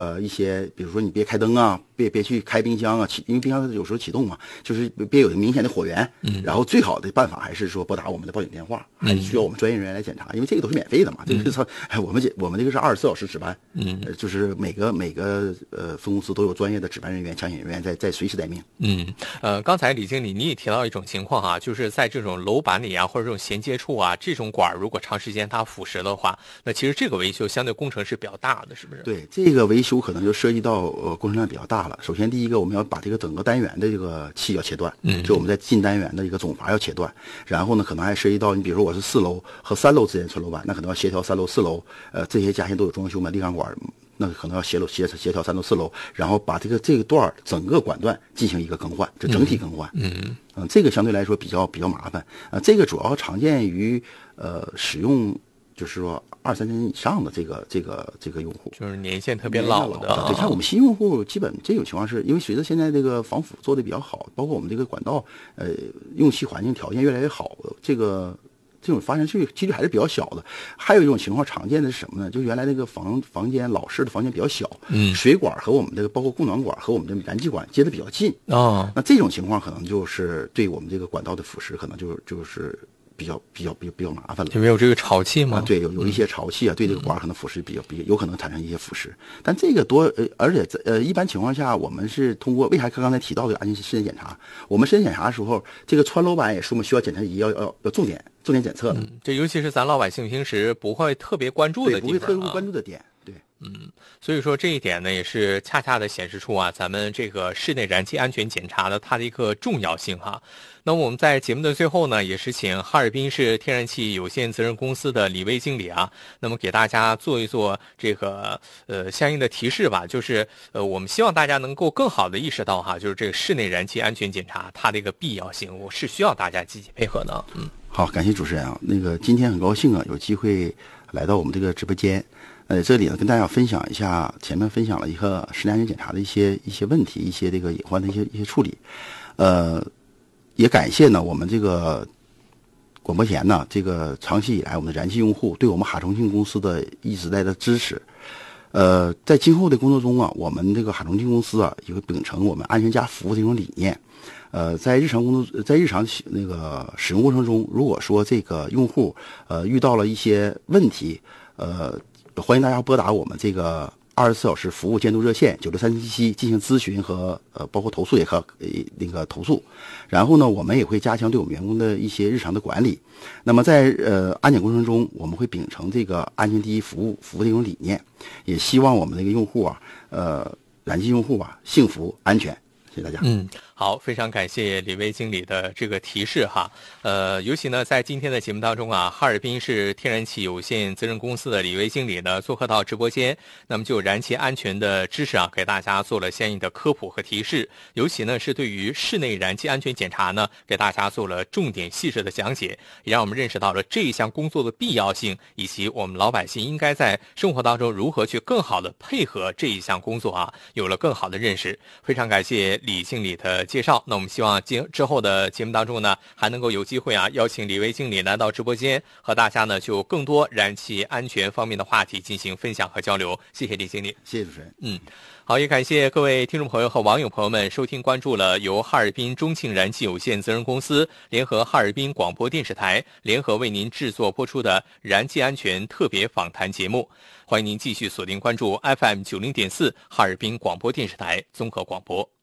一些，比如说你别开灯啊，别去开冰箱啊，因为冰箱有时候启动嘛，就是别有明显的火源。然后最好的办法还是说拨打我们的报警电话，还是需要我们专业人员来检查，因为这个都是免费的嘛。这个是我们这个是24小时值班，就是每个分公司都有专业的值班人员、抢险人员在随时待命。 刚才李经理你也提到一种情况啊，就是在这种楼板里啊，或者这种衔接处啊，这种管如果长时间它腐蚀的话，那其实这个维修相对工程是比较大的，是不是？ 对，这个维修可能就涉及到工程量比较大了。首先第一个，我们要把这个整个单元的这个气要切断，就我们在进单元的一个总阀要切断。然后呢，可能还涉及到你比如说我是4楼和3楼之间穿楼板，那可能要协调3楼、4楼，这些家现都有装修嘛，立钢管，那可能要协调3楼、4楼，然后把这个段整个管段进行一个更换，这整体更换。这个相对来说比较麻烦这个主要常见于使用就是说2-3年以上的这个用户， 就是年限特别老的。 对，像我们新用户基本这种情况是因为随着现在这个防腐做的比较好，包括我们这个管道用气环境条件越来越好，这种发生几率还是比较小的。还有一种情况常见的是什么呢？就原来那个房间老式的房间比较小，水管和我们这个包括供暖管和我们的燃气管接得比较近那这种情况可能就是对我们这个管道的腐蚀可能就是比较麻烦了。 就没有这个潮气吗？ 对，有一些潮气对这个管可能腐蚀比较有可能产生一些腐蚀。但这个而且一般情况下我们是通过为啥刚才提到的安全事件检查，我们事件检查的时候，这个穿楼板也是我们需要检测仪要重点检测的。 这尤其是咱老百姓平时不会特别关注的地方， 不会特别关注的点。对。 所以说这一点呢，也是恰恰的显示出咱们这个室内燃气安全检查的它的一个重要性哈。那么我们在节目的最后呢，也是请哈尔滨市天然气有限责任公司的李卫经理那么给大家做一做这个相应的提示吧，就是我们希望大家能够更好的意识到就是这个室内燃气安全检查它的一个必要性，我是需要大家积极配合的。 好，感谢主持人那个今天很高兴有机会来到我们这个直播间。这里呢跟大家分享一下，前面分享了一个室内安全检查的一些问题，一些这个隐患的一些处理。也感谢呢我们这个广播前呢这个长期以来我们的燃气用户对我们哈重庆公司的一直在的支持。在今后的工作中我们这个哈重庆公司也会秉承我们安全加服务这种理念。在日常那个使用过程中，如果说这个用户遇到了一些问题，欢迎大家拨打我们这个24小时服务监督热线963777进行咨询和包括投诉也可那个投诉。然后呢，我们也会加强对我们员工的一些日常的管理。那么在安检过程中，我们会秉承这个安全第一服务这种理念，也希望我们这个用户燃气用户幸福安全。谢谢大家。 好，非常感谢李卫经理的这个提示哈。尤其呢，在今天的节目当中哈尔滨市天然气有限责任公司的李卫经理呢做客到直播间，那么就燃气安全的知识给大家做了相应的科普和提示。尤其呢是对于室内燃气安全检查呢，给大家做了重点细致的讲解，也让我们认识到了这一项工作的必要性，以及我们老百姓应该在生活当中如何去更好的配合这一项工作有了更好的认识。非常感谢李经理的介绍。那我们希望之后的节目当中呢，还能够有机会邀请李卫经理来到直播间，和大家呢就更多燃气安全方面的话题进行分享和交流。谢谢李经理。 谢谢主持人。 好，也感谢各位听众朋友和网友朋友们收听关注了由哈尔滨中庆燃气有限责任公司联合哈尔滨广播电视台联合为您制作播出的燃气安全特别访谈节目。欢迎您继续锁定关注 FM 90.4哈尔滨广播电视台综合广播。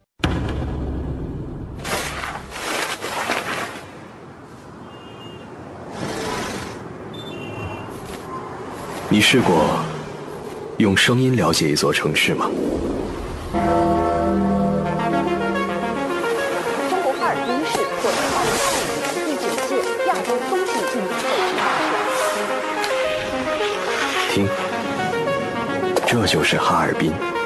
你试过用声音了解一座城市吗？ 中国哈尔滨市获得2025年第9届亚洲风景竞赛听，这就是哈尔滨。